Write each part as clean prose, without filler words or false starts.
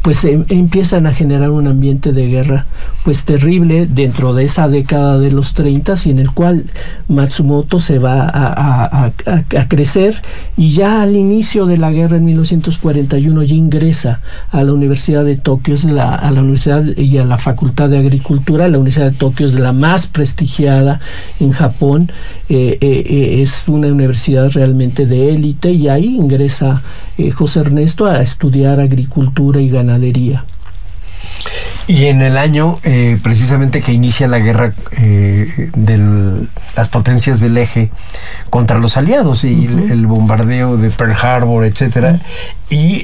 pues empiezan a generar un ambiente de guerra pues terrible dentro de esa década de los 30, y en el cual Matsumoto se va a crecer, y ya al inicio de la guerra en 1941 ya ingresa a la Universidad de Tokio, a la universidad y a la Facultad de Agricultura. La Universidad de Tokio es la más prestigiada en Japón, es una universidad realmente de élite, y ahí ingresa José Ernesto a estudiar agricultura y ganadería. Y en el año precisamente que inicia la guerra de las potencias del eje contra los aliados, y el bombardeo de Pearl Harbor, etcétera, y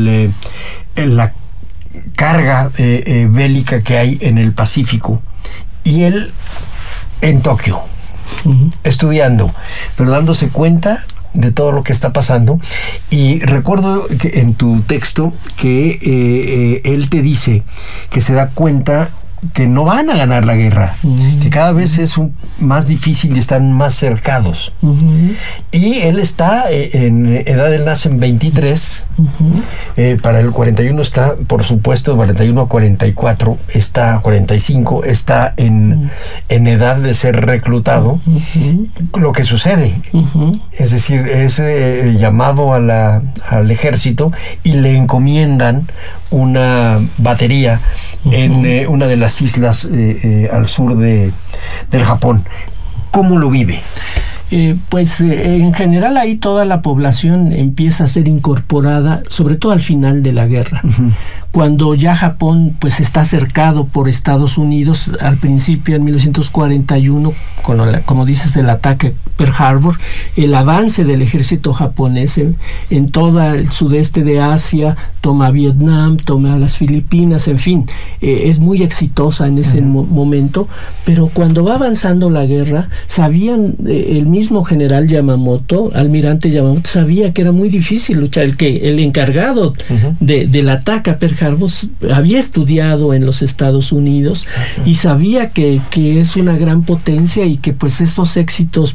la carga bélica que hay en el Pacífico, y él en Tokio estudiando, pero dándose cuenta de todo lo que está pasando. Y recuerdo que en tu texto que él te dice que se da cuenta que no van a ganar la guerra, que cada vez es más difícil y están más cercados. Y él está en edad, él nace en 23, para el 41 está, por supuesto, 41 a 44, está 45, está en edad de ser reclutado. Lo que sucede, es decir, es llamado al ejército, y le encomiendan una batería en una de las islas al sur del Japón. ¿Cómo lo vive? Pues en general ahí toda la población empieza a ser incorporada, sobre todo al final de la guerra. Cuando ya Japón pues está cercado por Estados Unidos, al principio en 1941, como dices, el ataque Pearl Harbor, el avance del ejército japonés en todo el sudeste de Asia, toma Vietnam, toma las Filipinas, en fin, es muy exitosa en ese momento, pero cuando va avanzando la guerra, sabían, el mismo general Yamamoto, almirante Yamamoto, sabía que era muy difícil luchar, el encargado del ataque a Pearl Harbor había estudiado en los Estados Unidos y sabía que es una gran potencia, y que pues estos éxitos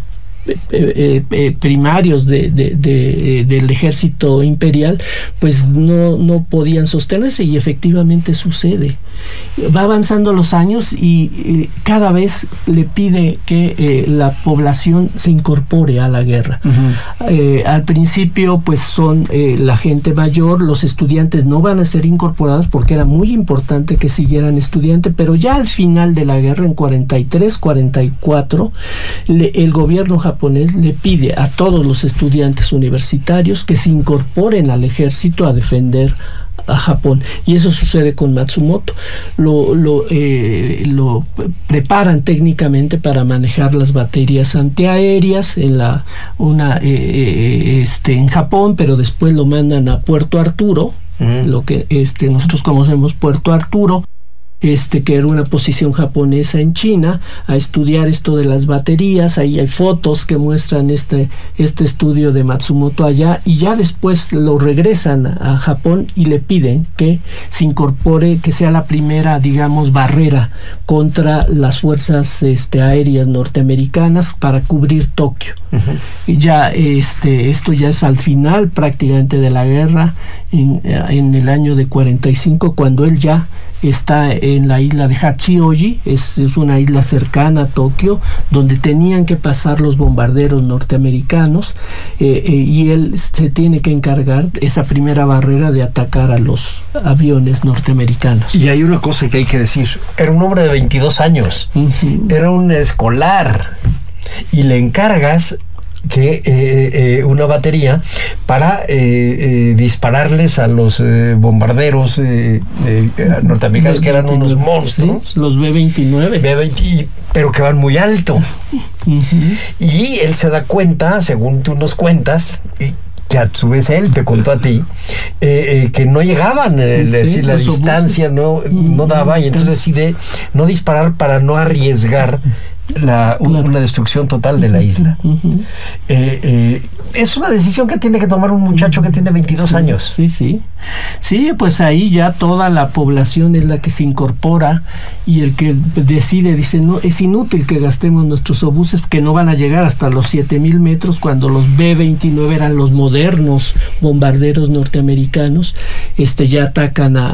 primarios del ejército imperial pues no podían sostenerse, y efectivamente sucede. Va avanzando los años y cada vez le pide que la población se incorpore a la guerra. Al principio pues son la gente mayor, los estudiantes no van a ser incorporados porque era muy importante que siguieran estudiando, pero ya al final de la guerra, en 43, 44, el gobierno japonés le pide a todos los estudiantes universitarios que se incorporen al ejército a defender a Japón, y eso sucede con Matsumoto. Lo preparan técnicamente para manejar las baterías antiaéreas en Japón, pero después lo mandan a Puerto Arturo, lo que nosotros conocemos Puerto Arturo, que era una posición japonesa en China, a estudiar esto de las baterías. Ahí hay fotos que muestran este estudio de Matsumoto allá, y ya después lo regresan a Japón y le piden que se incorpore, que sea la primera, digamos, barrera contra las fuerzas aéreas norteamericanas para cubrir Tokio. Y ya esto ya es al final prácticamente de la guerra, en el año de 45, cuando él ya está en la isla de Hachioji, es una isla cercana a Tokio, donde tenían que pasar los bombarderos norteamericanos, y él se tiene que encargar esa primera barrera de atacar a los aviones norteamericanos. Y hay una cosa que hay que decir: era un hombre de 22 años, era un escolar, y le encargas que una batería para dispararles a los bombarderos norteamericanos, que eran unos monstruos, sí, los B-29, pero que van muy alto. Y él se da cuenta, según tú nos cuentas, y que a su vez él te contó a ti, que no llegaban, decir, la distancia no daba, y entonces decide no disparar para no arriesgar una destrucción total de la isla. Es una decisión que tiene que tomar un muchacho que tiene 22 años. Sí, pues ahí ya toda la población es la que se incorpora, y el que decide, dice, no, es inútil que gastemos nuestros obuses, que no van a llegar hasta los 7,000 metros, cuando los B-29 eran los modernos bombarderos norteamericanos, ya atacan